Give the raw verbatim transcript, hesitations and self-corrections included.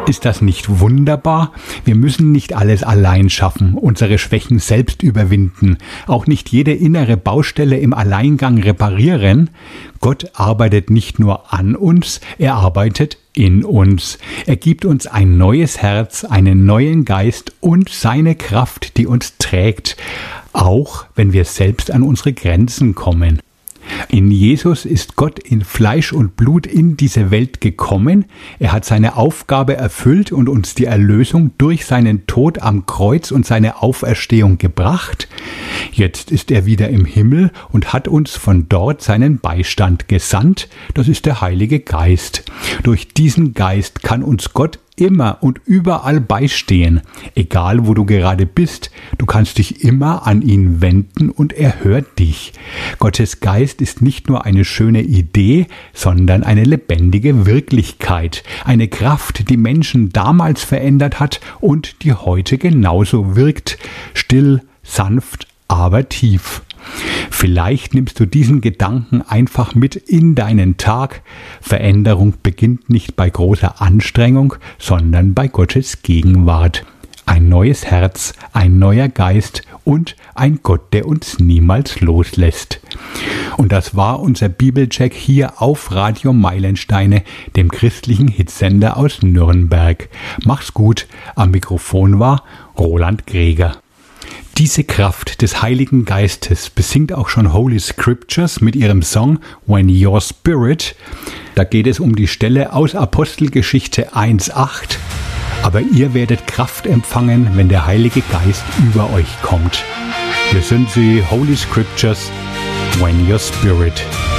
Ist das nicht wunderbar? Wir müssen nicht alles allein schaffen, unsere Schwächen selbst überwinden, auch nicht jede innere Baustelle im Alleingang reparieren. Gott arbeitet nicht nur an uns, er arbeitet in uns. Er gibt uns ein neues Herz, einen neuen Geist und seine Kraft, die uns trägt, auch wenn wir selbst an unsere Grenzen kommen. In Jesus ist Gott in Fleisch und Blut in diese Welt gekommen. Er hat seine Aufgabe erfüllt und uns die Erlösung durch seinen Tod am Kreuz und seine Auferstehung gebracht. Jetzt ist er wieder im Himmel und hat uns von dort seinen Beistand gesandt. Das ist der Heilige Geist. Durch diesen Geist kann uns Gott immer und überall beistehen. Egal, wo du gerade bist, du kannst dich immer an ihn wenden und er hört dich. Gottes Geist ist nicht nur eine schöne Idee, sondern eine lebendige Wirklichkeit. Eine Kraft, die Menschen damals verändert hat und die heute genauso wirkt. Still, sanft, aber tief. Vielleicht nimmst du diesen Gedanken einfach mit in deinen Tag. Veränderung beginnt nicht bei großer Anstrengung, sondern bei Gottes Gegenwart. Ein neues Herz, ein neuer Geist und ein Gott, der uns niemals loslässt. Und das war unser Bibelcheck hier auf Radio Meilensteine, dem christlichen Hitsender aus Nürnberg. Mach's gut, am Mikrofon war Roland Greger. Diese Kraft des Heiligen Geistes besingt auch schon Holy Scriptures mit ihrem Song When Your Spirit. Da geht es um die Stelle aus Apostelgeschichte eins acht. Aber ihr werdet Kraft empfangen, wenn der Heilige Geist über euch kommt. Hier sind sie, Holy Scriptures, When Your Spirit.